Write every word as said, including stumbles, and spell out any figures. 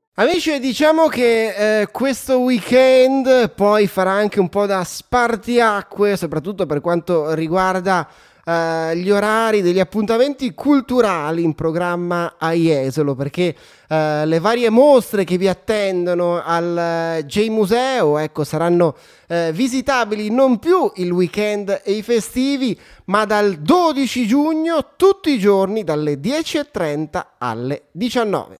Amici, diciamo che eh, questo weekend poi farà anche un po' da spartiacque, soprattutto per quanto riguarda eh, gli orari degli appuntamenti culturali in programma a Jesolo, perché eh, le varie mostre che vi attendono al eh, J-Museo, ecco, saranno eh, visitabili non più il weekend e i festivi, ma dal dodici giugno tutti i giorni dalle dieci e trenta alle diciannove.